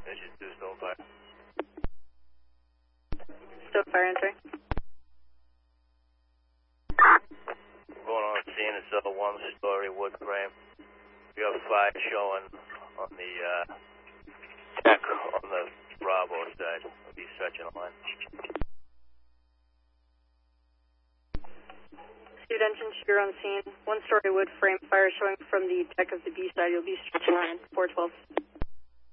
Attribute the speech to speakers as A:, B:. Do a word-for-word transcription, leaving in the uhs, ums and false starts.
A: Mission two, still fire.
B: Still fire entering.
A: Going on scene, it's a one-story wood frame. We have fire showing on the uh, deck on the Bravo side. We'll be stretching a line.
B: Pursuit engine, you're on scene. One-story wood frame, fire showing from the deck of the B side. You'll be stretching line. four twelve.